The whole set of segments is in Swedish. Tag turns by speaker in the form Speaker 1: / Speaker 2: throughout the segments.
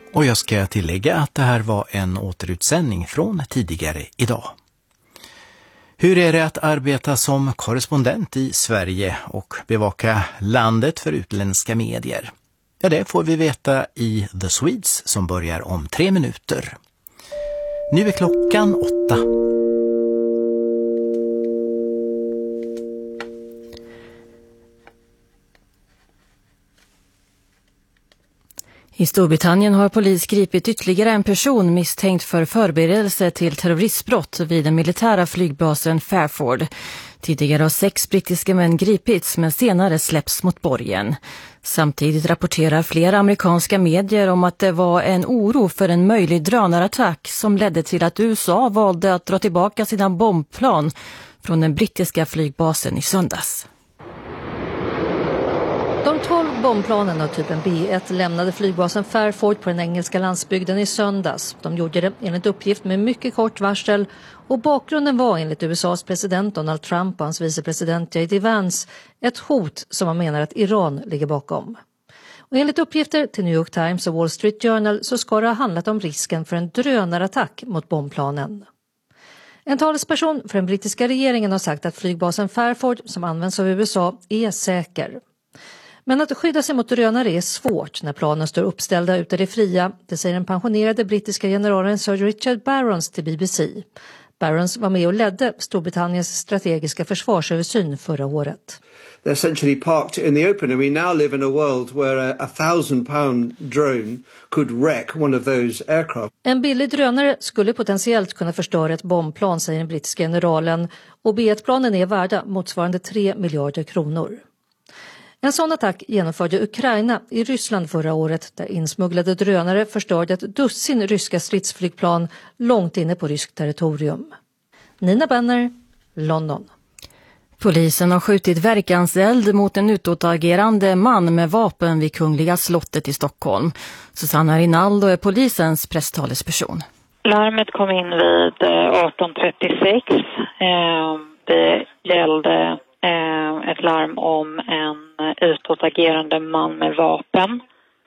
Speaker 1: Och jag ska tillägga att det här var en återutsändning från tidigare idag. Hur är det att arbeta som korrespondent i Sverige och bevaka landet för utländska medier? Ja, det får vi veta i The Swedes som börjar om 3 minuter. Nu är klockan 8.
Speaker 2: I Storbritannien har polis gripit ytterligare en person misstänkt för förberedelse till terroristbrott vid den militära flygbasen Fairford. Tidigare har 6 brittiska män gripits men senare släpps mot borgen. Samtidigt rapporterar flera amerikanska medier om att det var en oro för en möjlig drönarattack som ledde till att USA valde att dra tillbaka sina bombplan från den brittiska flygbasen i söndags. De 12 bombplanen av typen B1 lämnade flygbasen Fairford på den engelska landsbygden i söndags. De gjorde det enligt uppgift med mycket kort varsel och bakgrunden var enligt USAs president Donald Trump och hans vicepresident J.D. Vance ett hot som man menar att Iran ligger bakom. Och enligt uppgifter till New York Times och Wall Street Journal så ska det ha handlat om risken för en drönarattack mot bombplanen. En talesperson för den brittiska regeringen har sagt att flygbasen Fairford som används av USA är säker. Men att skydda sig mot drönare är svårt när planen står uppställda ute i det fria, det säger den pensionerade brittiska generalen Sir Richard Barrons till BBC. Barrons var med och ledde Storbritanniens strategiska försvarsöversyn förra året.
Speaker 3: They're essentially parked in the open and we now live in a world where a 1,000-pound drone could wreck one of those aircraft.
Speaker 2: En billig drönare skulle potentiellt kunna förstöra ett bombplan, säger den brittiska generalen, och B1-planen är värda motsvarande 3 miljarder kronor. En sån attack genomförde Ukraina i Ryssland förra året där insmugglade drönare förstörde ett dussin ryska stridsflygplan långt inne på ryskt territorium. Nina Benner, London. Polisen har skjutit verkanseld mot en utåtagerande man med vapen vid Kungliga slottet i Stockholm. Susanna Rinaldo är polisens presstalesperson.
Speaker 4: Larmet kom in vid 18.36. Det gällde ett larm om en utåtagerande man med vapen.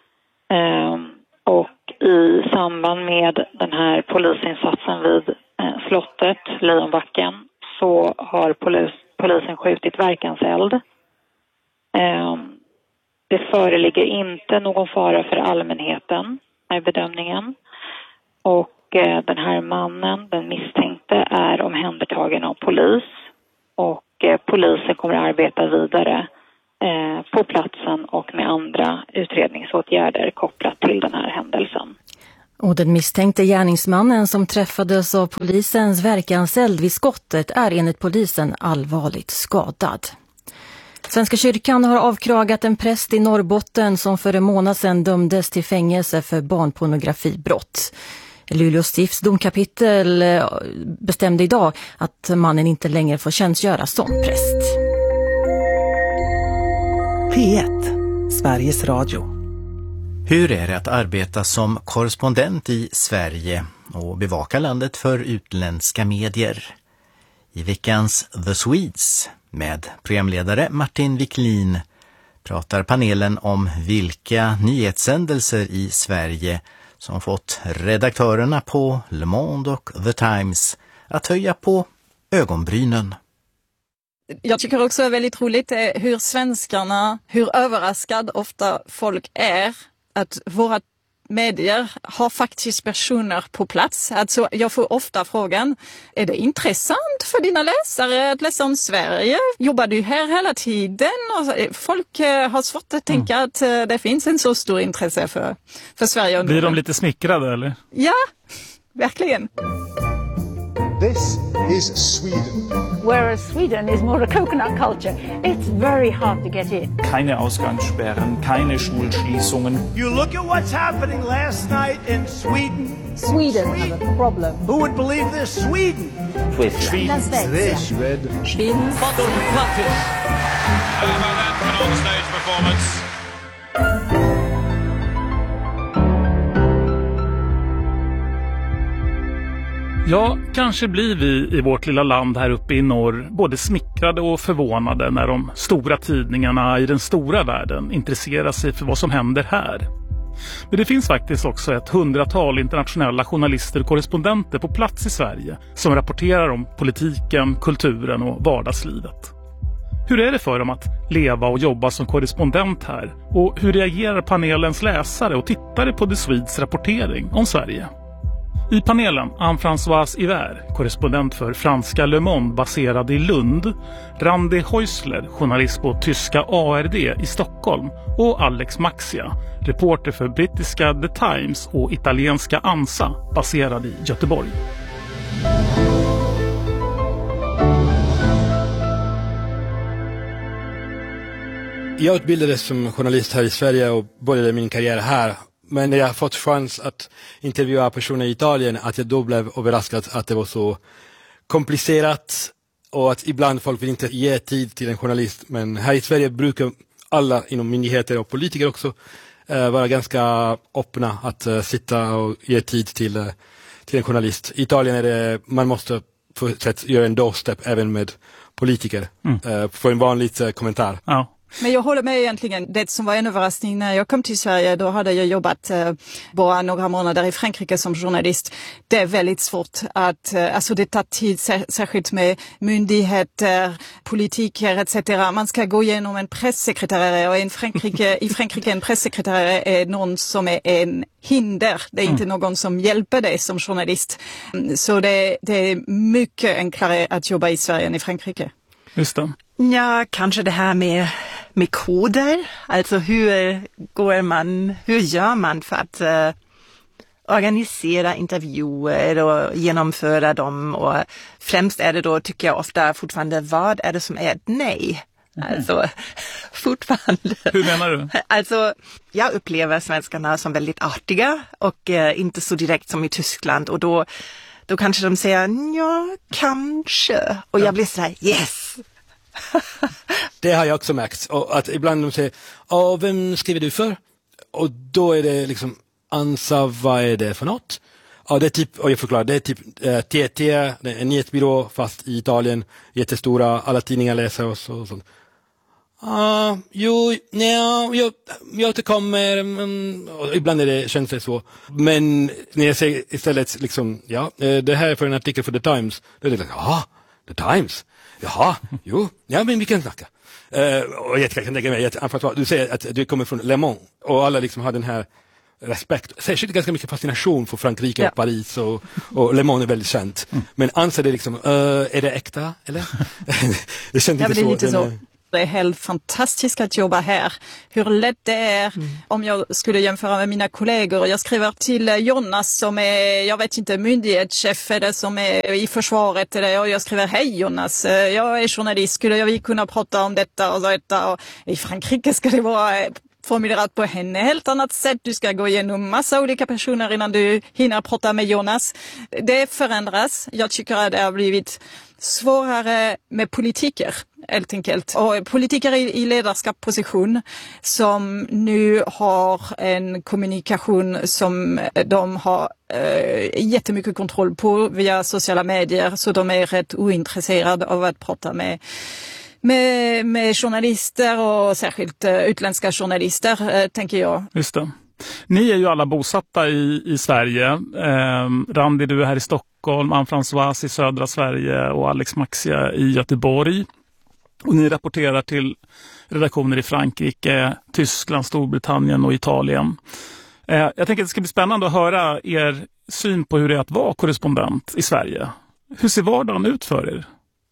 Speaker 4: Och i samband med den här polisinsatsen vid slottet, Lejonbacken, så har polisen skjutit verkanseld. Det föreligger inte någon fara för allmänheten i bedömningen. Och den här mannen, den misstänkte, är omhändertagen av polis. Och polisen kommer att arbeta vidare på platsen och med andra utredningsåtgärder kopplat till den här händelsen.
Speaker 2: Och den misstänkte gärningsmannen som träffades av polisens verkanseld vid skottet är enligt polisen allvarligt skadad. Svenska kyrkan har avkragat en präst i Norrbotten som för en månad sedan dömdes till fängelse för barnpornografibrott. Luleå stifts domkapitel bestämde idag att mannen inte längre får tjänstgöra som präst.
Speaker 5: P1, Sveriges Radio.
Speaker 1: Hur är det att arbeta som korrespondent i Sverige och bevaka landet för utländska medier? I veckans The Swedes med programledare Martin Wiklin pratar panelen om vilka nyhetshändelser i Sverige som fått redaktörerna på Le Monde och The Times att höja på ögonbrynen.
Speaker 6: Jag tycker också det är väldigt roligt hur svenskarna, hur överraskad ofta folk är att våra medier har faktiskt personer på plats. Alltså, jag får ofta frågan, är det intressant för dina läsare att läsa om Sverige? Jobbar du här hela tiden? Och folk har svårt att tänka att det finns en så stor intresse för Sverige.
Speaker 7: Blir de lite smickrade eller?
Speaker 6: Ja, verkligen.
Speaker 8: This is Sweden.
Speaker 9: Whereas Sweden is more a coconut culture. It's very hard to get in.
Speaker 7: Keine Ausgangssperren, keine Schulschließungen.
Speaker 10: You look at what's happening last night in Sweden.
Speaker 9: Sweden have a problem.
Speaker 10: Who would believe this? Sweden.
Speaker 7: Sweden.
Speaker 6: Sweden.
Speaker 11: How about that for an on-stage performance?
Speaker 7: Ja, kanske blir vi i vårt lilla land här uppe i norr både smickrade och förvånade när de stora tidningarna i den stora världen intresserar sig för vad som händer här. Men det finns faktiskt också ett 100-tal internationella journalister och korrespondenter på plats i Sverige som rapporterar om politiken, kulturen och vardagslivet. Hur är det för dem att leva och jobba som korrespondent här? Och hur reagerar panelens läsare och tittare på The Swedes rapportering om Sverige? I panelen Anne-Françoise Hiver, korrespondent för franska Le Monde baserad i Lund, Randi Häusler, journalist på tyska ARD i Stockholm och Alex Maxia, reporter för brittiska The Times och italienska ANSA baserad i Göteborg.
Speaker 12: Jag utbildades som journalist här i Sverige och började min karriär här. Men när jag har fått chans att intervjua personer i Italien, att jag då blev överraskad att det var så komplicerat och att ibland folk vill inte ge tid till en journalist. Men här i Sverige brukar alla inom myndigheter och politiker också vara ganska öppna att sitta och ge tid till en journalist. I Italien är det, man måste på ett sätt göra en doorstep även med politiker för en vanlig kommentar.
Speaker 7: Ja.
Speaker 6: Men jag håller med egentligen. Det som var en överraskning när jag kom till Sverige, då hade jag jobbat bara några månader i Frankrike som journalist. Det är väldigt svårt att, alltså det tar tid särskilt med myndigheter, politiker etc. Man ska gå igenom en pressekreterare och i Frankrike en pressekreterare är någon som är en hinder. Det är inte någon som hjälper dig som journalist. Så det är mycket enklare att jobba i Sverige än i Frankrike.
Speaker 7: Just det.
Speaker 13: Ja, kanske det här med koder. Alltså hur gör man för att organisera intervjuer och genomföra dem? Och främst är det då, tycker jag ofta fortfarande, vad är det som är ett nej? Alltså, fortfarande.
Speaker 7: Hur menar du?
Speaker 13: Alltså, jag upplever svenskarna som väldigt artiga och inte så direkt som i Tyskland. Och då kanske de säger, ja, kanske. Och jag blir så här, yes!
Speaker 12: Det har jag också märkt. Och att ibland de säger, vem skriver du för? Och då är det liksom, ANSA, vad är det för något? Ja, det är typ, och jag förklarar, det är typ TT, det är en nyhetsbyrå fast i Italien, jättestora, alla tidningar läser och sånt. Jag återkommer, och ibland känns det så. Men när jag säger istället liksom, det här är för en artikel för The Times, då är det liksom, The Times? Jaha, men vi kan snacka. Och jag kan tänka mig att du säger att du kommer från Le Monde och alla liksom har den här respekt, särskilt ganska mycket fascination för Frankrike och Paris och Le Monde är väldigt känt. Men anser det liksom, är det äkta eller? Det känns
Speaker 6: lite så. Det är helt fantastiskt att jobba här. Hur lätt det är om jag skulle jämföra med mina kollegor. Jag skriver till Jonas som är, jag vet inte, myndighetschef eller som är i försvaret. Och jag skriver, hej Jonas, jag är journalist. Skulle vi kunna prata om detta och detta? Och i Frankrike ska det vara formulerat på en helt annat sätt. Du ska gå igenom massa olika personer innan du hinner prata med Jonas. Det förändras. Jag tycker att det har blivit svårare med politiker, helt enkelt. Och politiker i ledarskapsposition som nu har en kommunikation som de har jättemycket kontroll på via sociala medier, så de är rätt ointresserade av att prata med journalister och särskilt utländska journalister, tänker jag.
Speaker 7: Just det. Ni är ju alla bosatta i Sverige. Randi, du är här i Stockholm, Anne-Françoise i södra Sverige och Alex Maxia i Göteborg. Och ni rapporterar till redaktioner i Frankrike, Tyskland, Storbritannien och Italien. Jag tänker att det ska bli spännande att höra er syn på hur det är att vara korrespondent i Sverige. Hur ser vardagen ut för er?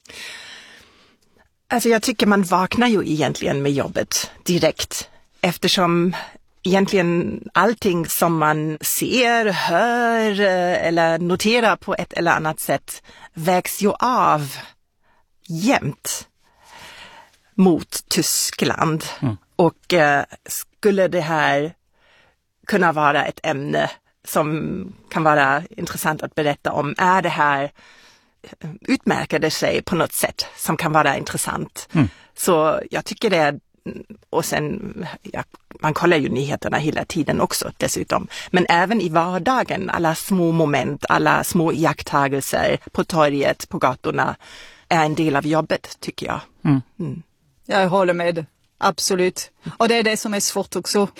Speaker 13: Alltså jag tycker man vaknar ju egentligen med jobbet direkt, eftersom egentligen allting som man ser, hör eller noterar på ett eller annat sätt vägs ju av jämt mot Tyskland. Och skulle det här kunna vara ett ämne som kan vara intressant att berätta om, är det här, utmärker det sig på något sätt som kan vara intressant. Så jag tycker det är, och sen, man kollar ju nyheterna hela tiden också dessutom. Men även i vardagen, alla små moment, alla små iakttagelser på torget, på gatorna är en del av jobbet, tycker jag.
Speaker 6: Jag håller med, absolut. Och det är det som är svårt också.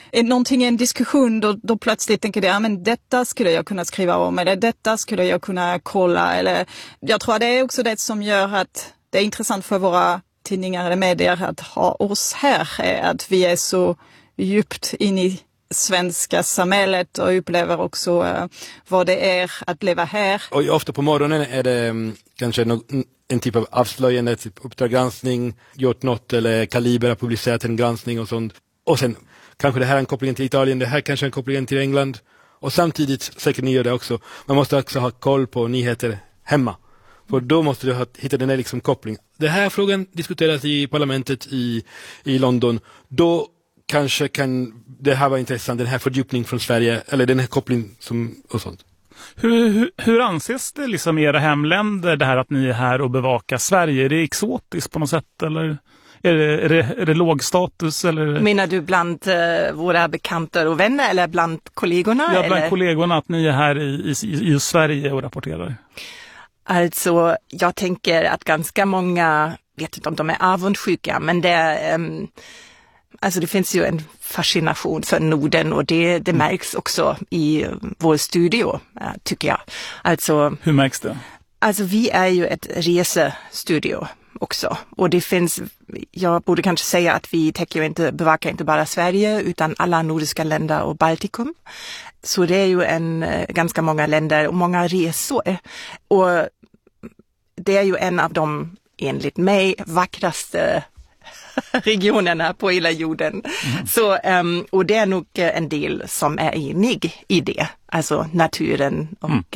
Speaker 6: någonting i en diskussion, då plötsligt tänker jag, men detta skulle jag kunna skriva om, eller detta skulle jag kunna kolla. Eller, jag tror att det är också det som gör att det är intressant för våra tidningar eller medier att ha oss här, är att vi är så djupt in i svenska samhället och upplever också vad det är att leva här.
Speaker 12: Och ofta på morgonen är det kanske en typ av avslöjande, typ uppdraggranskning, gjort något, eller Kaliber har publicerat en granskning och sånt. Och sen kanske det här är en koppling till Italien, det här kanske är en koppling till England. Och samtidigt, säkert ni gör det också, man måste också ha koll på nyheter hemma. För då måste du hitta den här liksom koppling. Den här frågan diskuteras i parlamentet i London. Då kanske kan det här vara intressant, den här fördjupning från Sverige, eller den här kopplingen och sånt.
Speaker 7: Hur anses det liksom i era hemländer, det här att ni är här och bevakar Sverige? Är det exotiskt på något sätt, eller är det låg status? Eller?
Speaker 13: Menar du bland våra bekanta och vänner, eller bland kollegorna?
Speaker 7: Ja, bland kollegorna, att ni är här i Sverige och rapporterar.
Speaker 13: Alltså, jag tänker att ganska många, vet inte om de är avundsjuka, men alltså det finns ju en fascination för Norden, och det märks också i vår studio, tycker jag. Alltså,
Speaker 7: hur märks det?
Speaker 13: Alltså vi är ju ett resestudio också, och det finns, jag borde kanske säga att vi bevakar inte bara Sverige utan alla nordiska länder och Baltikum. Så det är ju ganska många länder och många resor, och det är ju en av de, enligt mig, vackraste regionerna på hela jorden. Så, och det är nog en del som är enig i det, alltså naturen och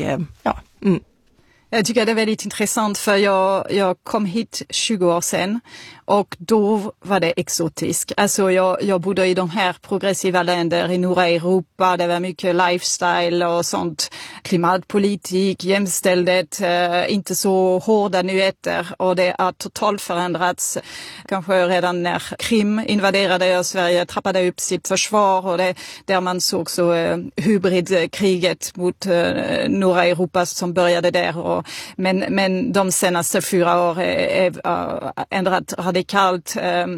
Speaker 6: Jag tycker det är väldigt intressant, för jag kom hit 20 år sedan och då var det exotiskt. Alltså jag bodde i de här progressiva länder i norra Europa, det var mycket lifestyle och sånt, klimatpolitik, jämställdhet, inte så hårda nyheter, och det har totalt förändrats. Kanske redan när Krim invaderade Sverige, trappade upp sitt försvar, och där man såg så hybridkriget mot norra Europa som började där. Men de senaste 4 åren är ändrat radikalt.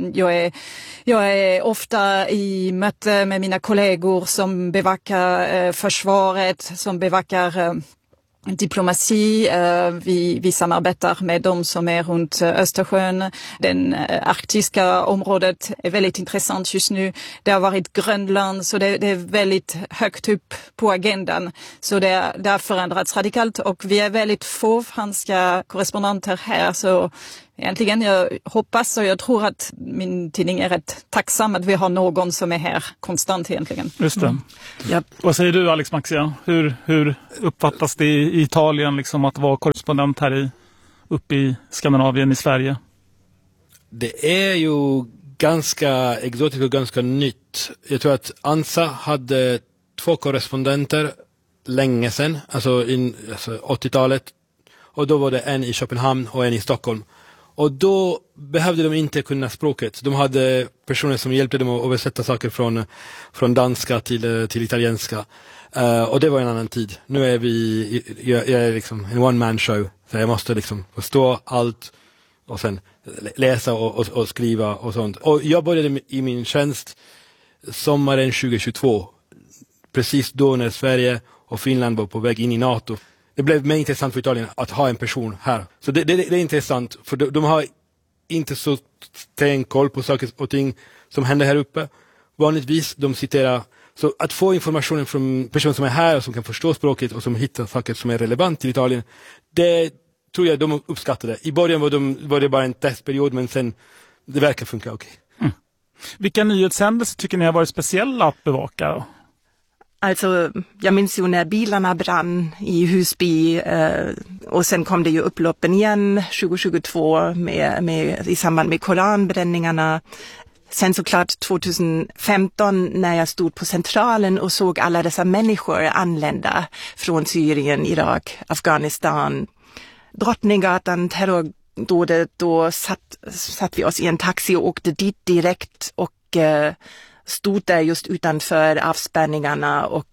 Speaker 6: Jag är ofta i möte med mina kollegor som bevakar försvaret, som bevakar diplomati. Vi samarbetar med dem som är runt Östersjön. Den arktiska området är väldigt intressant just nu. Det har varit Grönland, så det är väldigt högt upp på agendan. Så det har förändrats radikalt, och vi är väldigt få franska korrespondenter här. Så egentligen jag hoppas och jag tror att min tidning är rätt tacksam att vi har någon som är här konstant egentligen.
Speaker 7: Just det.
Speaker 13: Ja.
Speaker 7: Vad säger du, Alex Maxia? Hur uppfattas det i Italien liksom, att vara korrespondent här uppe i Skandinavien i Sverige?
Speaker 12: Det är ju ganska exotiskt och ganska nytt. Jag tror att ANSA hade 2 korrespondenter länge sedan, alltså 80-talet. Och då var det en i Köpenhamn och en i Stockholm. Och då behövde de inte kunna språket. De hade personer som hjälpte dem att översätta saker från danska till italienska. Och det var en annan tid. Nu är jag är liksom en one-man show. Så jag måste liksom förstå allt och sen läsa och skriva och sånt. Och jag började i min tjänst sommaren 2022. Precis då när Sverige och Finland var på väg in i NATO. Det blev mer intressant för Italien att ha en person här. Så det är intressant, för de har inte så stenkoll på saker och ting som händer här uppe. Vanligtvis de citerar. Så att få informationen från personer som är här och som kan förstå språket och som hittar saker som är relevant till Italien, det tror jag de uppskattade. I början var det bara en testperiod, men sen det verkar funka okej.
Speaker 7: Vilka nyhetshändelser tycker ni har varit speciella att bevaka då?
Speaker 13: Alltså, jag minns ju när bilarna brann i Husby, och sen kom det ju upploppen igen 2022 i samband med koranbränningarna. Sen såklart 2015 när jag stod på Centralen och såg alla dessa människor anlända från Syrien, Irak, Afghanistan, Drottninggatan, terrordådet, då satt vi oss i en taxi och åkte dit direkt och stod där just utanför avspärrningarna, och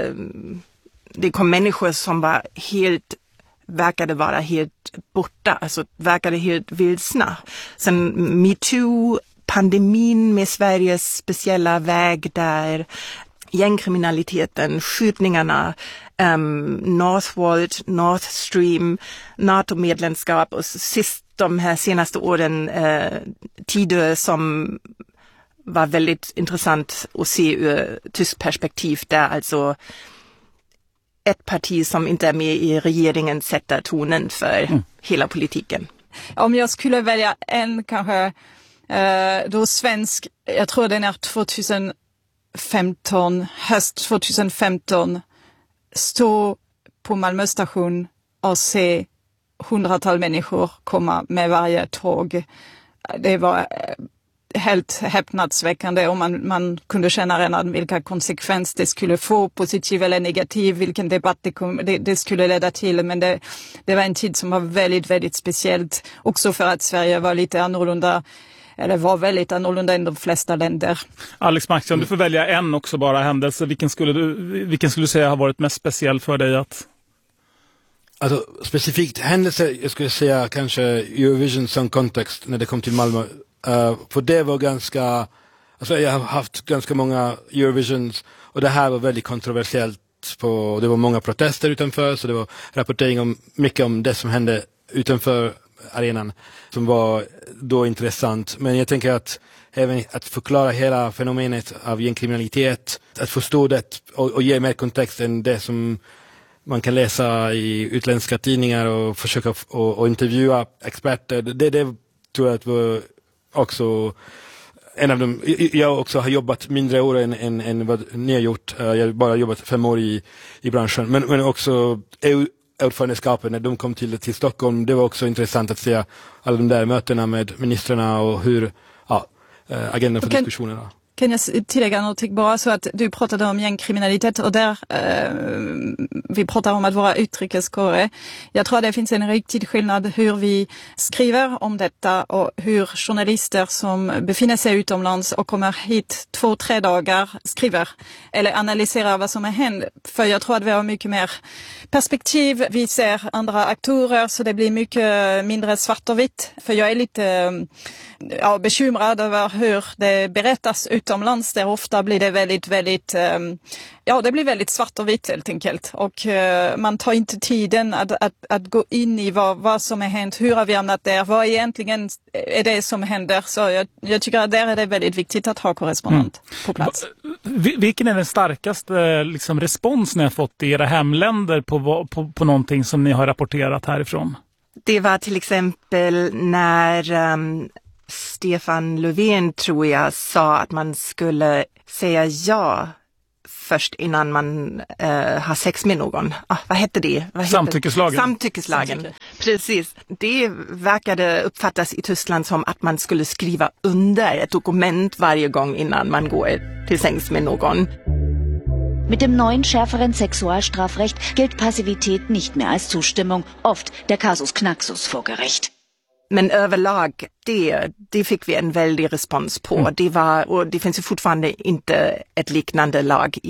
Speaker 13: det kom människor som verkade vara helt borta, alltså verkade helt vilsna. Sen MeToo pandemin med Sveriges speciella väg där, gängkriminaliteten, skjutningarna, Northvolt, Nord Stream, NATO-medlemskap och sist de här senaste åren tider som var väldigt intressant att se ur tysk perspektiv där alltså ett parti som inte är med i regeringen sätter tonen för hela politiken.
Speaker 6: Om jag skulle välja en kanske då svensk, jag tror den är 2015, höst 2015, stå på Malmö station och se hundratal människor komma med varje tåg. Det var helt häpnadsväckande och man kunde känna redan vilka konsekvenser det skulle få, positiv eller negativ, vilken debatt det skulle leda till. Men det var en tid som var väldigt, väldigt speciellt. Också för att Sverige var lite annorlunda, eller var väldigt annorlunda än de flesta länder.
Speaker 7: Alex Max, om du får välja en också bara händelse, vilken skulle du säga har varit mest speciell för dig att...
Speaker 12: Alltså specifikt händelser, jag skulle säga kanske Eurovision Song Contest när det kom till Malmö. För det var ganska, alltså jag har haft ganska många Eurovisions och det här var väldigt kontroversiellt det var många protester utanför, så det var rapportering mycket om det som hände utanför arenan som var då intressant. Men jag tänker att även att förklara hela fenomenet av gängkriminalitet, att förstå det och ge mer kontext än det som man kan läsa i utländska tidningar och försöka och intervjua experter. Det tror jag att var också en av dem. Jag också har jobbat mindre år än vad ni har gjort. Jag har bara jobbat 5 år i branschen. Men också ordförandeskapet när de kom till Stockholm. Det var också intressant att se alla de där mötena med ministrarna och hur agendan för diskussionerna.
Speaker 6: Kan jag tillägga något bara så att du pratade om gängkriminalitet och där vi pratar om att vara utrikeskåre. Jag tror att det finns en riktig skillnad hur vi skriver om detta och hur journalister som befinner sig utomlands och kommer hit 2-3 dagar skriver eller analyserar vad som har hänt. För jag tror att vi har mycket mer perspektiv. Vi ser andra aktörer så det blir mycket mindre svart och vitt. För jag är lite bekymrad över hur det berättas utomlands där ofta blir det väldigt det blir väldigt svart och vitt helt enkelt och man tar inte tiden att gå in i vad som har hänt, hur har vi hamnat där, vad egentligen är det som händer, så jag tycker att där är det väldigt viktigt att ha korrespondent på plats.
Speaker 7: Vilken är den starkaste respons ni har fått i era hemländer på någonting som ni har rapporterat härifrån?
Speaker 13: Det var till exempel när Stefan Löfven tror jag sa att man skulle säga ja först innan man har sex med någon. Vad hette det?
Speaker 7: Samtyckeslagen.
Speaker 13: Samtyckeslagen. Precis. Det verkade uppfattas i Tyskland som att man skulle skriva under ett dokument varje gång innan man går till sängs med någon.
Speaker 14: Mit dem neuen, schärferen Sexualstrafrecht gilt Passivität nicht mehr als Zustimmung, oft der Casus Knaxus vor Gericht.
Speaker 13: Men överlag, det fick vi en väldig respons på. Det finns ju fortfarande inte en liknande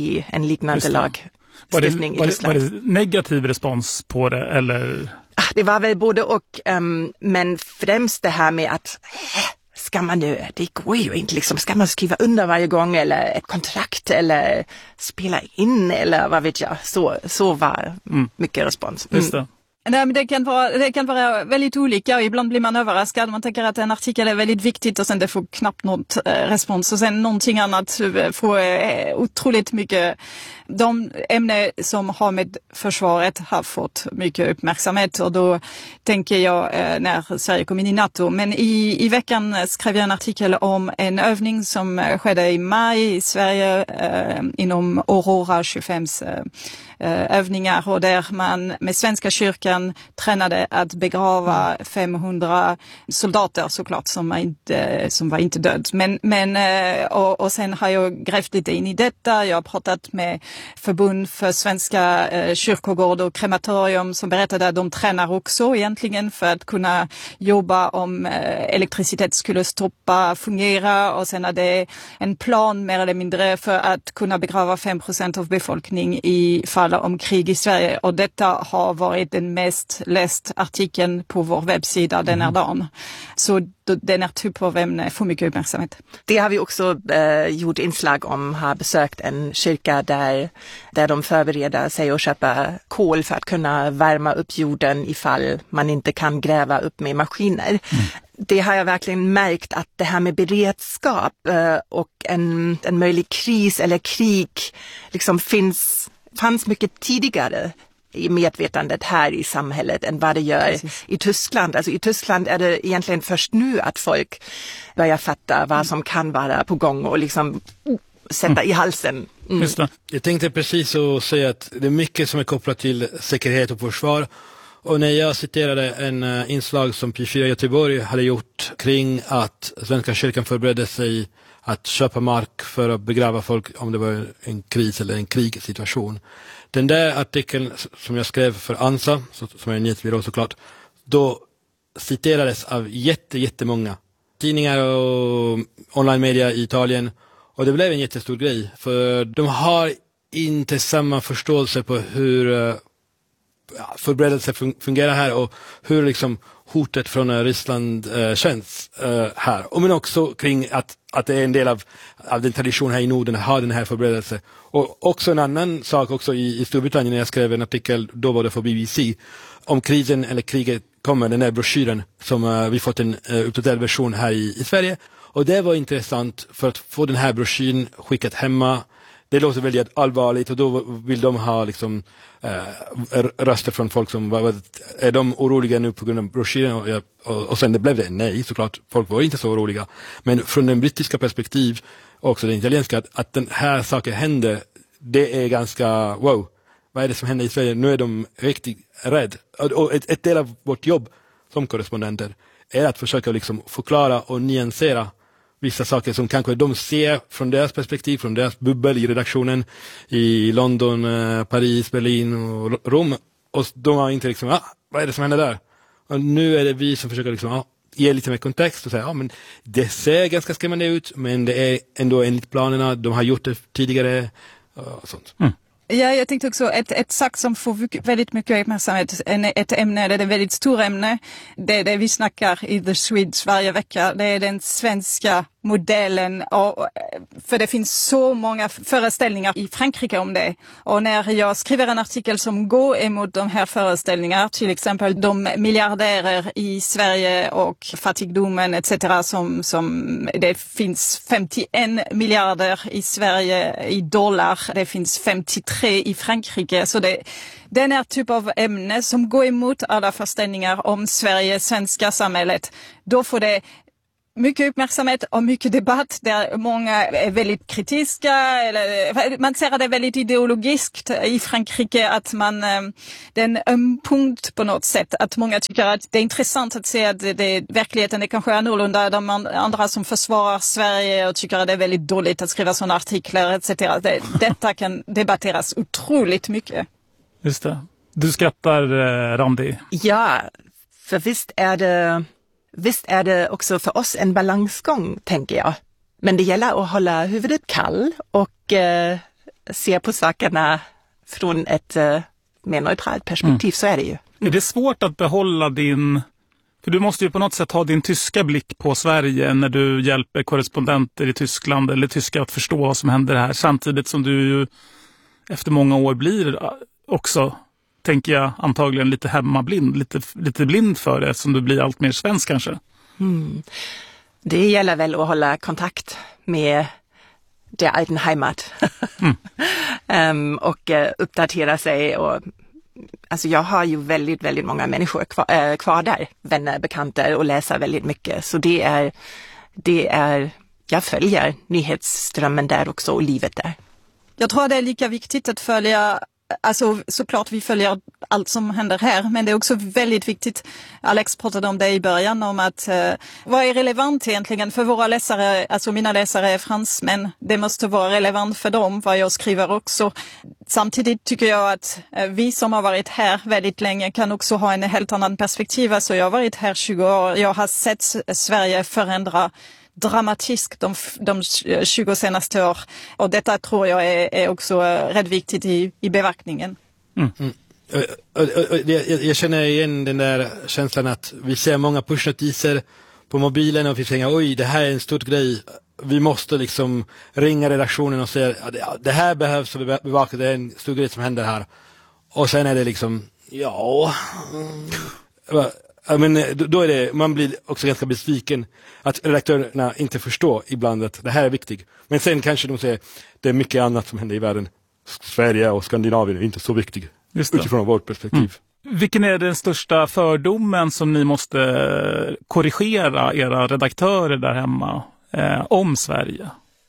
Speaker 13: lagstiftning i Tyskland.
Speaker 7: Var det negativ respons på det eller?
Speaker 13: Det var väl både och, men främst det här med att ska man nu, det går ju inte ska man skriva under varje gång eller ett kontrakt eller spela in eller vad vet jag. Så var mycket respons.
Speaker 7: Just det.
Speaker 6: Nej, men det kan vara väldigt olika och ibland blir man överraskad. Man tänker att en artikel är väldigt viktigt och sen det får knappt något respons och sen någonting annat får otroligt mycket. De ämnen som har med försvaret har fått mycket uppmärksamhet och då tänker jag när Sverige kom in i NATO. Men i veckan skrev jag en artikel om en övning som skedde i maj i Sverige inom Aurora 25s övningar och där man med Svenska kyrkan tränade att begrava 500 soldater såklart som var inte död. Men och sen har jag grävt lite in i detta. Jag har pratat med förbund för svenska kyrkogård och krematorium som berättade att de tränar också egentligen för att kunna jobba om elektricitet skulle fungera och sen är det en plan mer eller mindre för att kunna begrava 5% av befolkningen i fall om krig i Sverige och detta har varit den mest läst artikeln på vår webbsida den här dagen. Så den här typen av ämne får mycket uppmärksamhet.
Speaker 13: Det har vi också gjort inslag om, har besökt en kyrka där de förbereder sig att köpa kol för att kunna värma upp jorden ifall man inte kan gräva upp med maskiner. Det har jag verkligen märkt att det här med beredskap och en möjlig kris eller krig liksom fanns mycket tidigare i medvetandet här i samhället än vad det gör i Tyskland. Alltså i Tyskland är det egentligen först nu att folk börjar fatta vad som kan vara på gång och liksom sätta i halsen.
Speaker 12: Just det. Jag tänkte precis att säga att det är mycket som är kopplat till säkerhet och försvar. Och när jag citerade en inslag som P4 Göteborg hade gjort kring att Svenska kyrkan förberedde sig att köpa mark för att begrava folk om det var en kris eller en krigssituation. Den där artikeln som jag skrev för ANSA, som är en nyhetsbyrå såklart, då citerades av jättemånga tidningar och online media i Italien. Och det blev en jättestor grej, för de har inte samma förståelse på hur förberedelse fungerar här och hur liksom hotet från Ryssland känns här. Och men också kring att det är en del av den tradition här i Norden att ha den här förberedelse. Och också en annan sak också i Storbritannien när jag skrev en artikel, då var det för BBC, om krisen eller kriget kommer, den här broschyren som vi fått en uppdaterad version här i Sverige. Och det var intressant för att få den här broschyren skickat hemma. Det låter väldigt allvarligt och då vill de ha liksom röster från folk som är de oroliga nu på grund av broschyren och sen det blev det nej, såklart, folk var inte så oroliga, men från den brittiska perspektiv och också den italienska att den här saken hände, det är ganska wow, vad är det som händer i Sverige, nu är de riktigt rädd och ett del av vårt jobb som korrespondenter är att försöka liksom förklara och nyansera vissa saker som kanske de ser från deras perspektiv, från deras bubbel i redaktionen i London, Paris, Berlin och Rom. Och de har inte liksom, vad är det som händer där? Och nu är det vi som försöker liksom, ge lite mer kontext och säga, men det ser ganska skrämmande ut, men det är ändå enligt planerna, de har gjort det tidigare och sånt.
Speaker 6: Ja, jag tänkte också ett sak som får väldigt mycket uppmärksamhet, ett ämne, det är ett väldigt stort ämne, det vi snackar i The Swedes varje vecka, det är den svenska modellen, för det finns så många föreställningar i Frankrike om det. Och när jag skriver en artikel som går emot de här föreställningarna, till exempel de miljardärer i Sverige och fattigdomen etc. som det finns 51 miljarder i Sverige i dollar, det finns 53 i Frankrike, så den här typ av ämne som går emot alla föreställningar om Sverige, svenska samhället, då får det mycket uppmärksamhet och mycket debatt där många är väldigt kritiska, eller man ser det väldigt ideologiskt i Frankrike att det är en ömpunkt på något sätt, att många tycker att det är intressant att se att verkligheten är kanske annorlunda, de andra som försvarar Sverige och tycker att det är väldigt dåligt att skriva sådana artiklar etc. Detta kan debatteras otroligt mycket.
Speaker 7: Just det. Du skrattar, Randi.
Speaker 13: Ja, för visst är det också för oss en balansgång, tänker jag. Men det gäller att hålla huvudet kall och se på sakerna från ett mer neutralt perspektiv, så är det ju.
Speaker 7: Är det svårt att behålla för du måste ju på något sätt ha din tyska blick på Sverige när du hjälper korrespondenter i Tyskland eller tyskar att förstå vad som händer här, samtidigt som du ju efter många år blir också, tänker jag, antagligen lite hemmablind, lite blind för det, som du blir allt mer svensk kanske.
Speaker 13: Det gäller väl att hålla kontakt med der alten Heimat och uppdatera sig. Alltså jag har ju väldigt, väldigt många människor kvar där, vänner, bekanta, och läser väldigt mycket. Så det är jag följer nyhetsströmmen där också och livet där.
Speaker 6: Jag tror det är lika viktigt att följa. Alltså såklart vi följer allt som händer här, men det är också väldigt viktigt, Alex pratade om det i början, om att vad är relevant egentligen för våra läsare, alltså mina läsare är fransmän, det måste vara relevant för dem vad jag skriver också. Samtidigt tycker jag att vi som har varit här väldigt länge kan också ha en helt annan perspektiv, alltså jag har varit här 20 år, jag har sett Sverige förändra dramatiskt de 20 senaste år. Och detta tror jag är också rätt viktigt i bevakningen.
Speaker 12: Jag känner igen den där känslan att vi ser många pushnotiser på mobilen och vi tänker oj, det här är en stor grej. Vi måste liksom ringa redaktionen och säga det här behövs och bevaka, det är en stor grej som händer här. Och sen är det liksom men då är det, man blir också ganska besviken att redaktörerna inte förstår ibland att det här är viktigt. Men sen kanske de säger det är mycket annat som händer i världen. Sverige och Skandinavien är inte så viktigt utifrån vårt perspektiv.
Speaker 7: Vilken är den största fördomen som ni måste korrigera era redaktörer där hemma om Sverige?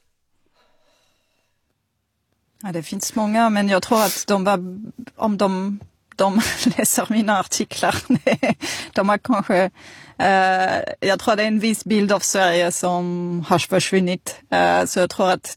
Speaker 6: Ja, det finns många, men jag tror att om de läser mina artiklar, de har kanske, jag tror det är en viss bild av Sverige som har försvunnit. Så jag tror att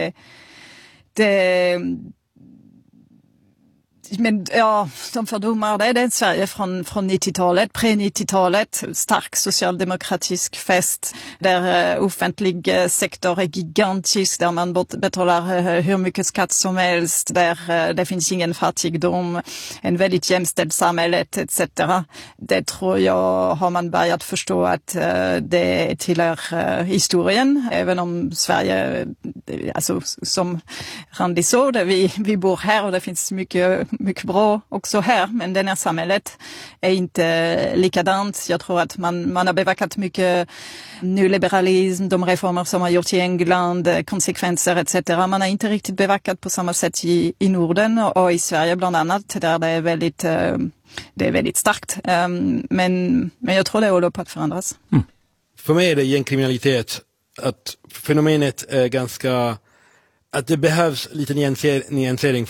Speaker 6: men ja, de fördomar, det är Sverige från 90-talet, pre-90-talet, stark socialdemokratisk fest där offentlig sektor är gigantisk, där man betalar hur mycket skatt som helst, där det finns ingen fattigdom, en väldigt jämställd samhälle etc. Det tror jag har man börjat förstå att det tillhör historien, även om Sverige, alltså som Randi sa, vi bor här och det finns mycket bra också här, men det här samhället är inte likadant. Jag tror att man har bevakat mycket nyliberalism, de reformer som har gjorts i England, konsekvenser etc. Man har inte riktigt bevakat på samma sätt i Norden och i Sverige bland annat, där det är väldigt starkt. Men jag tror det håller på att förändras.
Speaker 12: För mig är det gängkriminalitet att fenomenet är ganska, att det behövs lite nyansering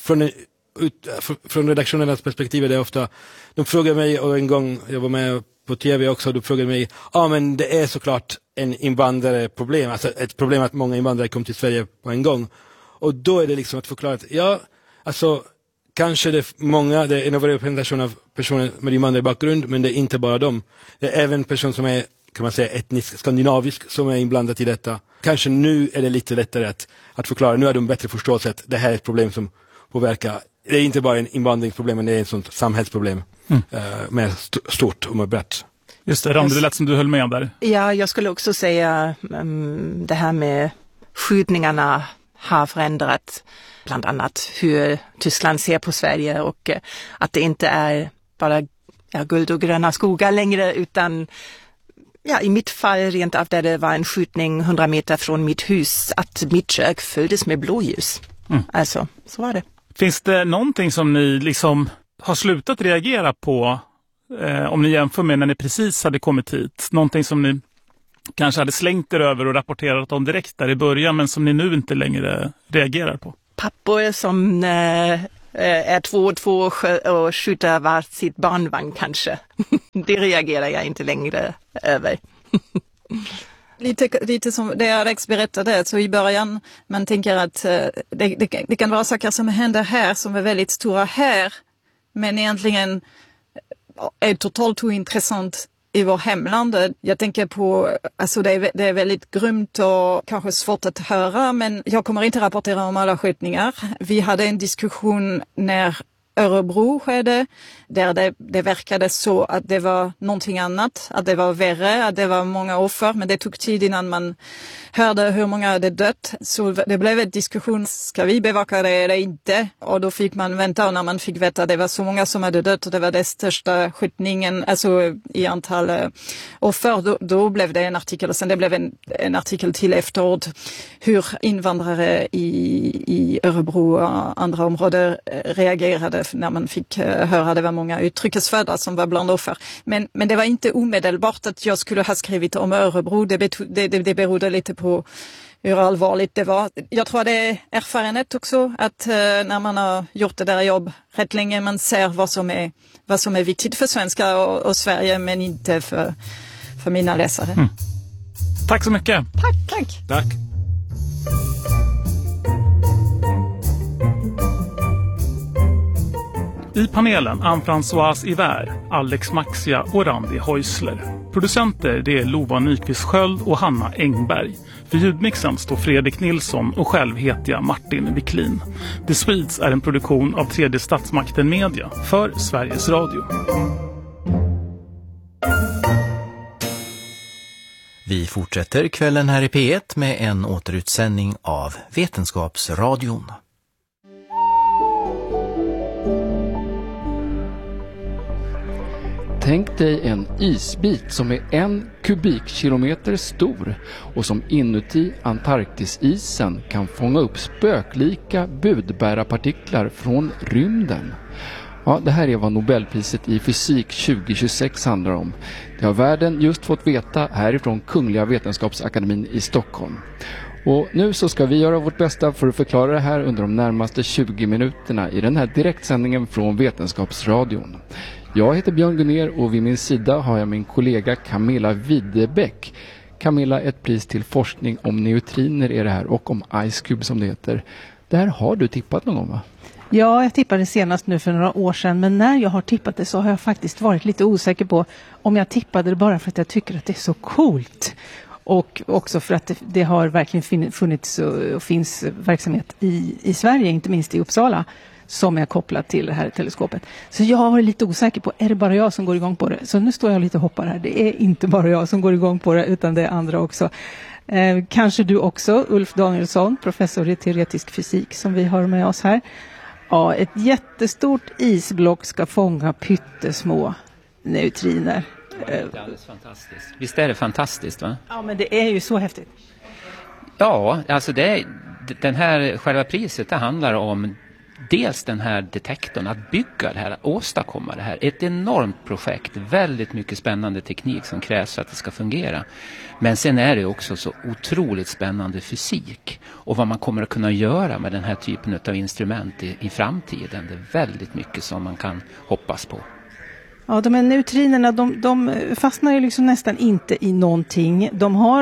Speaker 12: från redaktionernas perspektiv är det ofta, de frågar mig, och en gång jag var med på tv också, då frågade mig, men det är såklart en invandrarproblem, alltså ett problem att många invandrare kom till Sverige på en gång, och då är det liksom att förklara att alltså kanske det är en överrepresentation av personer med invandrarbakgrund, men det är inte bara dem, det är även personer som är, kan man säga, etnisk skandinavisk som är inblandat i detta. Kanske nu är det lite lättare att förklara, nu är de bättre förståelse att det här är ett problem som påverkar. Det är inte bara en invandringsproblem, men det är ett sånt samhällsproblem med stort och med brett.
Speaker 7: Just det, Randi, det lät som du höll med där.
Speaker 13: Ja, jag skulle också säga det här med skjutningarna har förändrat bland annat hur Tyskland ser på Sverige, och att det inte är bara guld och gröna skogar längre, utan i mitt fall rent av där det var en skjutning 100 meter från mitt hus, att mitt kök fylldes med blåljus. Alltså, så var det.
Speaker 7: Finns det någonting som ni liksom har slutat reagera på om ni jämför med när ni precis hade kommit hit? Någonting som ni kanske hade slängt er över och rapporterat om direkt där i början, men som ni nu inte längre reagerar på?
Speaker 13: Pappor som är 2 och skjuter var sitt barnvagn kanske. Det reagerar jag inte längre över.
Speaker 6: Lite som det Alex berättade, så i början man tänker att det kan vara saker som händer här som är väldigt stora här, men egentligen är totalt ointressant i vår hemland. Jag tänker på, alltså det är väldigt grymt och kanske svårt att höra, men jag kommer inte rapportera om alla skjutningar. Vi hade en diskussion när Örebro skedde, där det verkade så att det var någonting annat, att det var värre, att det var många offer, men det tog tid innan man hörde hur många hade dött. Så det blev en diskussion, ska vi bevaka det eller inte? Och då fick man vänta, och när man fick veta att det var så många som hade dött och det var den största skjutningen, alltså i antal offer, då blev det en artikel, och sen det blev en artikel till efteråt hur invandrare i Örebro och andra områden reagerade när man fick höra att det var många utrikesfödda som var bland offer. Men det var inte omedelbart att jag skulle ha skrivit om Örebro. Det berodde lite på hur allvarligt det var. Jag tror det är erfarenhet också, att när man har gjort det där jobb rätt länge, man ser vad som är viktigt för svenska och Sverige, men inte för mina läsare.
Speaker 7: Tack så mycket.
Speaker 12: Tack.
Speaker 7: I panelen Anne-Françoise Hiver, Alex Maxia och Randi Häusler. Producenter det är Lova Nyqvist Sköld och Hanna Engberg. För ljudmixen står Fredrik Nilsson och själv heter jag Martin Wiklin. The Swedes är en produktion av Tredje Statsmakten Media för Sveriges Radio.
Speaker 1: Vi fortsätter kvällen här i P1 med en återutsändning av Vetenskapsradion.
Speaker 15: Tänk dig en isbit som är 1 kubikkilometer stor och som inuti Antarktisisen kan fånga upp spöklika budbärarpartiklar från rymden. Ja, det här är vad Nobelpriset i fysik 2026 handlar om. Det har världen just fått veta härifrån Kungliga Vetenskapsakademin i Stockholm. Och nu så ska vi göra vårt bästa för att förklara det här under de närmaste 20 minuterna i den här direktsändningen från Vetenskapsradion. Jag heter Björn Gunner och vid min sida har jag min kollega Camilla Widebäck. Camilla, ett pris till forskning om neutriner är det här och om Ice Cube som det heter. Det här har du tippat någon gång, va?
Speaker 16: Ja, jag tippade senast nu för några år sedan, men när jag har tippat det så har jag faktiskt varit lite osäker på om jag tippade det bara för att jag tycker att det är så coolt. Och också för att det har verkligen funnits och finns verksamhet i Sverige, inte minst i Uppsala, som är kopplat till det här teleskopet. Så jag har varit lite osäker på, är det bara jag som går igång på det? Så nu står jag lite och hoppar här. Det är inte bara jag som går igång på det, utan det är andra också. Kanske du också, Ulf Danielsson, professor i teoretisk fysik som vi har med oss här. Ja, ett jättestort isblock ska fånga pyttesmå neutriner.
Speaker 17: Det är alldeles fantastiskt. Visst är det fantastiskt, va?
Speaker 16: Ja, men det är ju så häftigt.
Speaker 17: Ja, alltså den här själva priset, det handlar om dels den här detektorn, att bygga det här, att åstadkomma det här. Ett enormt projekt, väldigt mycket spännande teknik som krävs för att det ska fungera. Men sen är det också så otroligt spännande fysik och vad man kommer att kunna göra med den här typen av instrument i framtiden. Det är väldigt mycket som man kan hoppas på.
Speaker 16: Ja, de här neutrinerna, de fastnar ju liksom nästan inte i någonting.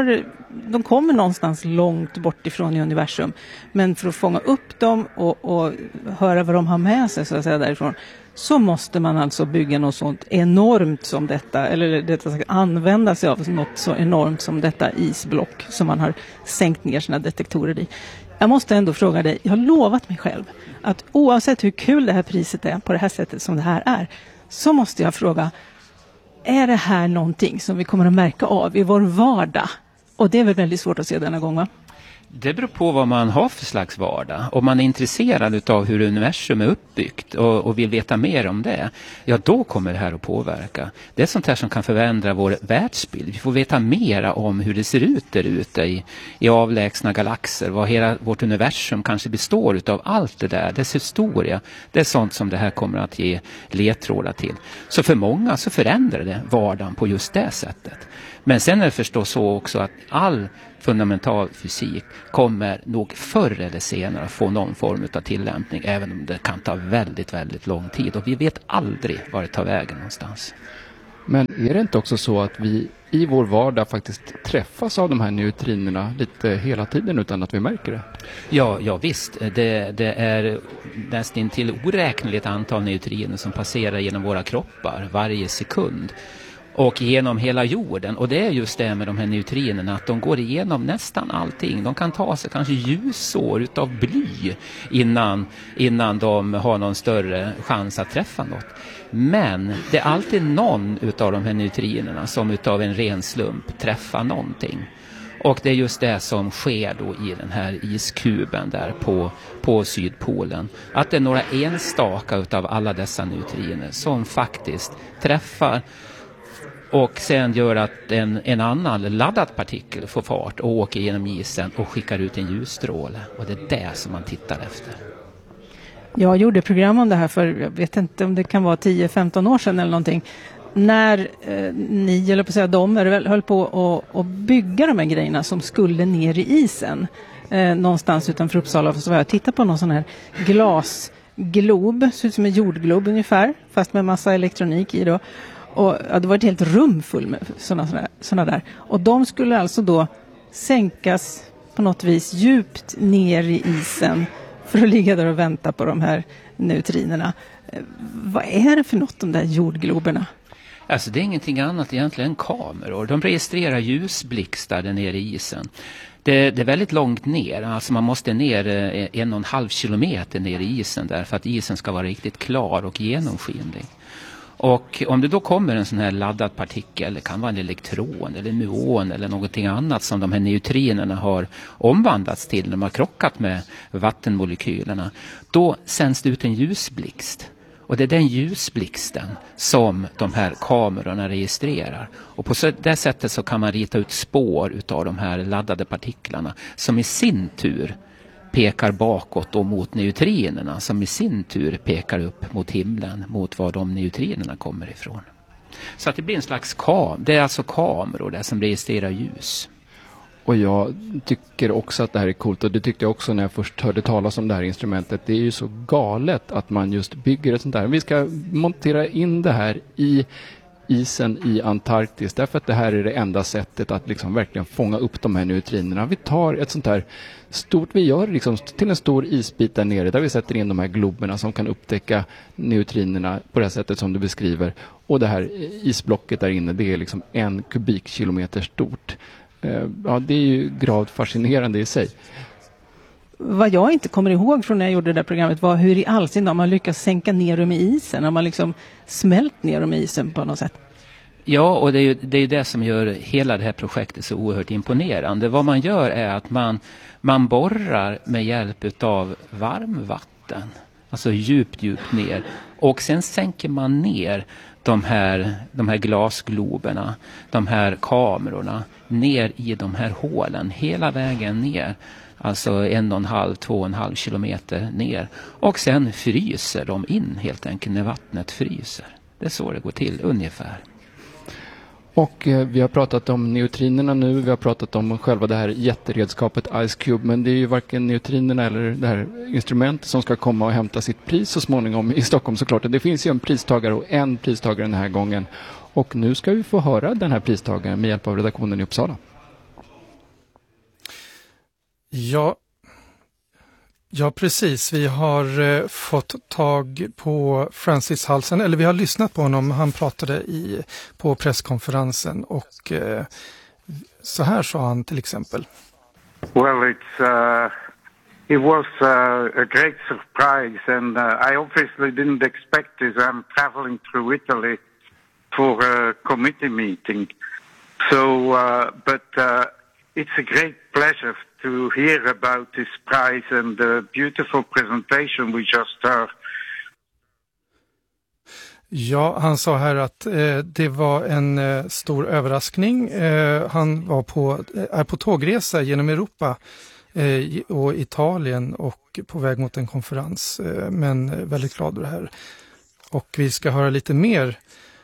Speaker 16: De kommer någonstans långt bort ifrån i universum. Men för att fånga upp dem och höra vad de har med sig så att säga därifrån, så måste man alltså bygga något sånt enormt som detta, eller detta ska använda sig av något så enormt som detta isblock som man har sänkt ner sina detektorer i. Jag måste ändå fråga dig, jag har lovat mig själv att oavsett hur kul det här priset är på det här sättet som det här är, så måste jag fråga, är det här någonting som vi kommer att märka av i vår vardag? Och det är väl väldigt svårt att se denna gång, va?
Speaker 17: Det beror på vad man har för slags vardag. Om man är intresserad av hur universum är uppbyggt och vill veta mer om det, ja då kommer det här att påverka. Det är sånt här som kan förändra vår världsbild. Vi får veta mera om hur det ser ut där ute i avlägsna galaxer. Vad hela vårt universum kanske består utav, allt det där, dess historia. Det är sånt som det här kommer att ge ledtrådar till. Så för många så förändrar det vardagen på just det sättet. Men sen är det förstås så också att all fundamental fysik kommer nog förr eller senare att få någon form av tillämpning, även om det kan ta väldigt, väldigt lång tid. Och vi vet aldrig var det tar vägen någonstans.
Speaker 15: Men är det inte också så att vi i vår vardag faktiskt träffas av de här neutrinerna lite hela tiden utan att vi märker det?
Speaker 17: Ja visst. Det är nästan till oräkneligt antal neutriner som passerar genom våra kroppar varje sekund. Och genom hela jorden. Och det är just det med de här neutrinerna, att de går igenom nästan allting. De kan ta sig kanske ljusår utav bly innan de har någon större chans att träffa något. Men det är alltid någon utav de här neutrinerna som utav en ren slump träffar någonting. Och det är just det som sker då i den här iskuben där på Sydpolen. Att det är några enstaka utav alla dessa neutriner som faktiskt träffar och sen gör att en annan laddad partikel får fart och åker genom isen och skickar ut en ljusstråle. Och det är det som man tittar efter.
Speaker 16: Jag gjorde program om det här för, jag vet inte om det kan vara 10-15 år sedan eller någonting. När ni, eller på att säga de, höll på att bygga de här grejerna som skulle ner i isen. Någonstans utanför Uppsala. Så jag tittade på någon sån här glasglob, ser ut som en jordglob ungefär, fast med massa elektronik i då. Och ja, det var ett helt rum full med såna där. Och de skulle alltså då sänkas på något vis djupt ner i isen för att ligga där och vänta på de här neutrinerna. Vad är det för något, de där jordgloberna?
Speaker 17: Alltså det är ingenting annat egentligen än kameror. De registrerar ljusblixtar där nere i isen. Det är väldigt långt ner, alltså man måste ner 1,5 kilometer ner i isen där för att isen ska vara riktigt klar och genomskinlig. Och om det då kommer en sån här laddad partikel, det kan vara en elektron eller en muon eller någonting annat som de här neutrinerna har omvandlats till när de har krockat med vattenmolekylerna, då sänds det ut en ljusblixt. Och det är den ljusblixten som de här kamerorna registrerar. Och på det sättet så kan man rita ut spår utav de här laddade partiklarna som i sin tur pekar bakåt och mot neutrinerna som i sin tur pekar upp mot himlen mot var de neutrinerna kommer ifrån. Så att det blir en slags det är alltså kameror där som registrerar ljus.
Speaker 15: Och jag tycker också att det här är coolt, och det tyckte jag också när jag först hörde talas om det här instrumentet. Det är ju så galet att man just bygger ett sånt där. Vi ska montera in det här i isen i Antarktis, därför att det här är det enda sättet att liksom verkligen fånga upp de här neutrinerna. Vi tar ett sånt här stort, vi gör liksom till en stor isbit där nere där vi sätter in de här globerna som kan upptäcka neutrinerna på det här sättet som du beskriver. Och det här isblocket där inne, det är liksom 1 kubikkilometer stort. Ja, det är ju gravt fascinerande i sig.
Speaker 16: Vad jag inte kommer ihåg från när jag gjorde det där programmet var hur i all sin dag man lyckas sänka ner dem i isen. Har man liksom smält ner dem i isen på något sätt?
Speaker 17: Ja, och det är ju det som gör hela det här projektet så oerhört imponerande. Vad man gör är att man borrar med hjälp av varmvatten. Alltså djupt ner. Och sen sänker man ner de här glasgloberna, de här kamerorna, ner i de här hålen, hela vägen ner. Alltså 1,5-2,5 kilometer ner. Och sen fryser de in helt enkelt när vattnet fryser. Det är så det går till ungefär.
Speaker 15: Och vi har pratat om neutrinerna nu, vi har pratat om själva det här jätteredskapet Ice Cube, men det är ju varken neutrinerna eller det här instrumentet som ska komma och hämta sitt pris så småningom i Stockholm såklart. Det finns ju en pristagare och en pristagare den här gången. Och nu ska vi få höra den här pristagaren med hjälp av redaktionen i Uppsala.
Speaker 18: Ja, precis. Vi har fått tag på Francis Halsen, eller vi har lyssnat på honom. Han pratade på presskonferensen och så här sa han till exempel.
Speaker 19: Well, it was a great surprise, and I obviously didn't expect this. I'm traveling through Italy for a committee meeting. So, but it's a great pleasure to hear about this prize and the beautiful presentation we just heard.
Speaker 18: Ja, han sa här att det var en stor överraskning. Han är på tågresa genom Europa och Italien och på väg mot en konferens, men väldigt glad över det här. Och vi ska höra lite mer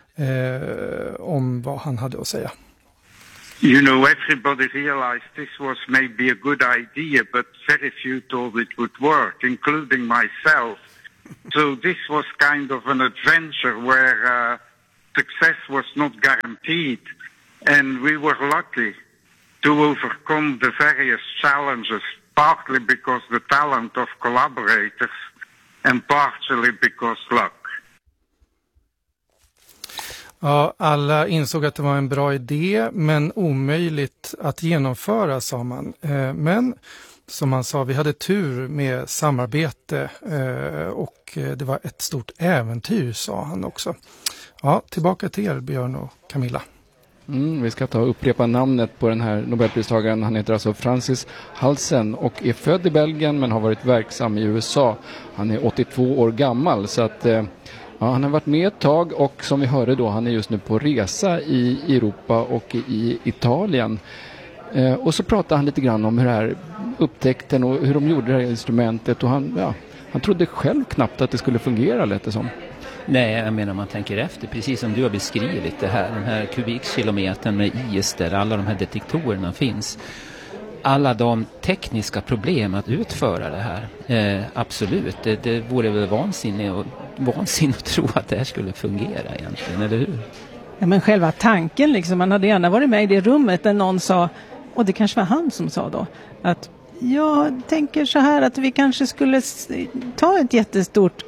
Speaker 18: om vad han hade att säga.
Speaker 19: You know, everybody realized this was maybe a good idea, but very few thought it would work, including myself. So this was kind of an adventure where success was not guaranteed, and we were lucky to overcome the various challenges, partly because the talent of collaborators and partially because luck.
Speaker 18: Ja, alla insåg att det var en bra idé, men omöjligt att genomföra, sa man. Men som han sa, vi hade tur med samarbete och det var ett stort äventyr, sa han också. Ja, tillbaka till er, Björn och Camilla.
Speaker 15: Vi ska upprepa namnet på den här Nobelpristagaren. Han heter alltså Francis Halsen och är född i Belgien men har varit verksam i USA. Han är 82 år gammal, så att ja, han har varit med ett tag, och som vi hörde då, han är just nu på resa i Europa och i Italien. Och så pratade han lite grann om hur det här upptäckten och hur de gjorde det här instrumentet, och han trodde själv knappt att det skulle fungera, lät det som.
Speaker 17: Nej, jag menar, man tänker efter, precis som du har beskrivit det här, den här kubikkilometern med is där alla de här detektorerna finns. Alla de tekniska problem att utföra det här, absolut, det vore väl vansinne att tro att det här skulle fungera egentligen, eller hur?
Speaker 16: Ja, men själva tanken liksom, man hade gärna varit med i det rummet där någon sa, och det kanske var han som sa då, att jag tänker så här att vi kanske skulle ta ett jättestort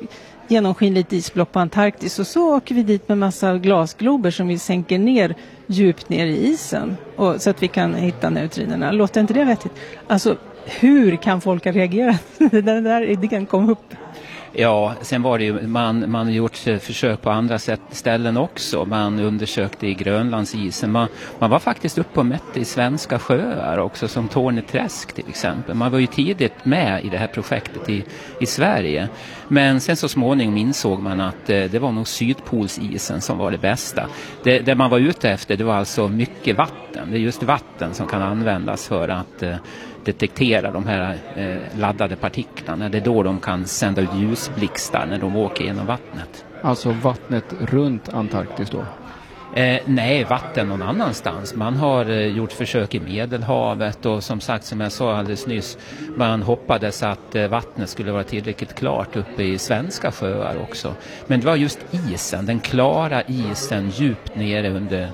Speaker 16: genomskinligt isblock på Antarktis och så åker vi dit med massa glasglober som vi sänker ner djupt ner i isen så att vi kan hitta neutrinerna. Låter inte det vettigt? Alltså, hur kan folk ha reagerat när den där idén kom upp?
Speaker 17: Ja, sen var det ju, man har gjort försök på andra ställen också. Man undersökte i Grönlandsisen. Man var faktiskt uppe och mätte i svenska sjöar också, som Torneträsk till exempel. Man var ju tidigt med i det här projektet i Sverige. Men sen så småningom insåg man att det var nog Sydpolsisen som var det bästa. Det man var ute efter, det var alltså mycket vatten. Det är just vatten som kan användas för att detektera de här laddade partiklarna. Det är då de kan sända ut ljusblixtar när de åker genom vattnet.
Speaker 15: Alltså vattnet runt Antarktis då?
Speaker 17: Nej, vatten någon annanstans. Man har gjort försök i Medelhavet och som sagt, som jag sa alldeles nyss, man hoppades att vattnet skulle vara tillräckligt klart uppe i svenska sjöar också. Men det var just isen, den klara isen djupt nere under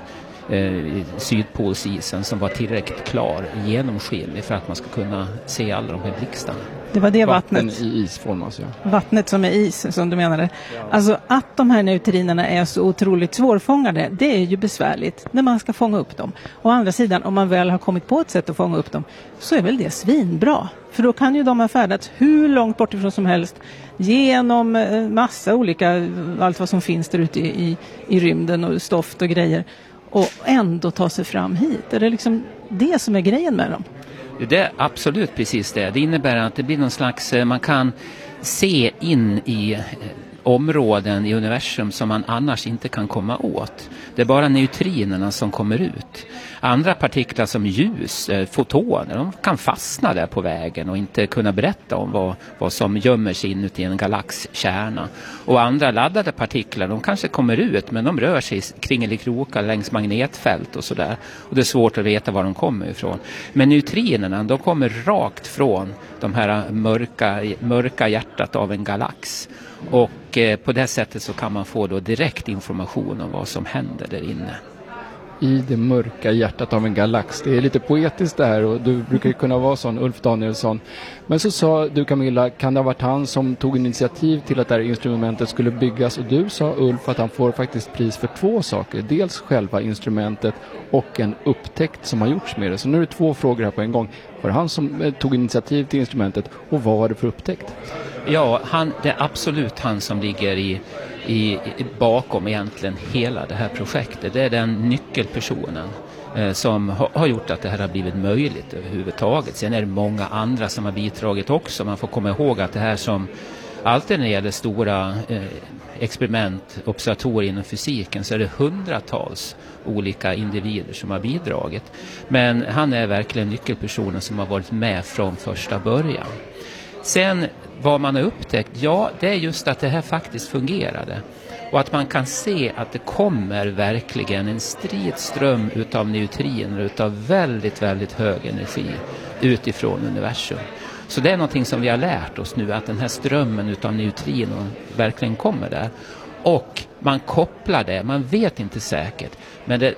Speaker 17: Sydpolsisen som var tillräckligt klar, genomskinlig för att man ska kunna se alla de här blixtarna.
Speaker 16: Det var det vattnet
Speaker 15: i isform alltså.
Speaker 16: Vattnet som är is, som du menade. Alltså att de här neutrinerna är så otroligt svårfångade, det är ju besvärligt när man ska fånga upp dem. Å andra sidan, om man väl har kommit på ett sätt att fånga upp dem, så är väl det svinbra. För då kan ju de ha färdats hur långt bort ifrån som helst genom massa olika, allt vad som finns där ute i rymden och stoft och grejer, och ändå ta sig fram hit. Är det liksom det som är grejen med dem?
Speaker 17: Det är absolut precis det. Det innebär att det blir någon slags, man kan se in i områden i universum som man annars inte kan komma åt. Det är bara neutrinerna som kommer ut. Andra partiklar som ljus, fotoner, de kan fastna där på vägen och inte kunna berätta om vad som gömmer sig inuti en galaxkärna. Och andra laddade partiklar, de kanske kommer ut, men de rör sig kringelikrokar längs magnetfält och sådär. Och det är svårt att veta var de kommer ifrån. Men neutrinerna, de kommer rakt från de här mörka hjärtat av en galax. Och på det sättet så kan man få då direkt information om vad som händer där inne.
Speaker 15: I det mörka hjärtat av en galax. Det är lite poetiskt det här och du brukar ju kunna vara sån, Ulf Danielsson. Men så sa du, Camilla, kan det ha varit han som tog initiativ till att det här instrumentet skulle byggas? Och du sa, Ulf, att han får faktiskt pris för 2 saker. Dels själva instrumentet och en upptäckt som har gjorts med det. Så nu är det 2 frågor här på en gång. Var det han som tog initiativ till instrumentet och vad var det för upptäckt?
Speaker 17: Ja, det är absolut han som ligger bakom egentligen hela det här projektet. Det är den nyckelpersonen som har gjort att det här har blivit möjligt överhuvudtaget. Sen är det många andra som har bidragit också. Man får komma ihåg att det här som alltid när det gäller stora experiment, observatorier inom fysiken, så är det hundratals olika individer som har bidragit. Men han är verkligen nyckelpersonen som har varit med från första början. Sen vad man har upptäckt, ja, det är just att det här faktiskt fungerade. Och att man kan se att det kommer verkligen en stridström utav neutriner utav väldigt, väldigt hög energi utifrån universum. Så det är någonting som vi har lärt oss nu, att den här strömmen utav neutriner verkligen kommer där. Och man kopplar det, man vet inte säkert, men det